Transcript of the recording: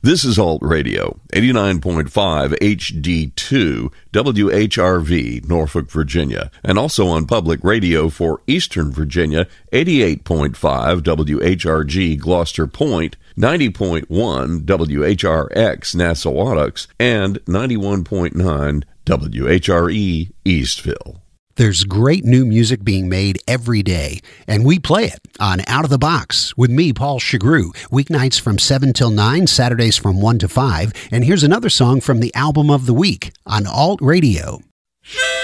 This is Alt Radio, 89.5 HD2, WHRV, Norfolk, Virginia, and also on public radio for Eastern Virginia, 88.5 WHRG, Gloucester Point, 90.1 WHRX, Nassawadox, and 91.9 WHRE, Eastville. There's great new music being made every day, and we play it on Out of the Box with me, Paul Chagru, weeknights from 7 till 9, Saturdays from 1 to 5. And here's another song from the Album of the Week on Alt Radio.